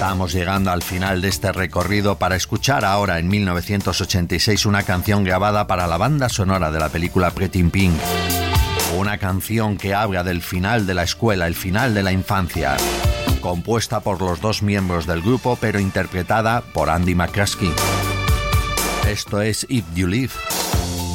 Estamos llegando al final de este recorrido para escuchar ahora en 1986 una canción grabada para la banda sonora de la película Pretty in Pink. Una canción que habla del final de la escuela, el final de la infancia. Compuesta por los dos miembros del grupo, pero interpretada por Andy McCluskey. Esto es If You Live.